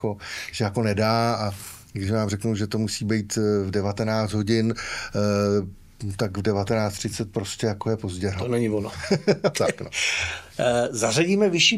že jako nedá a když vám řeknu, že to musí být v 19 hodin, tak v 19:30 prostě jako je pozdě. To není ono. Tak, no. Zařadíme vyšší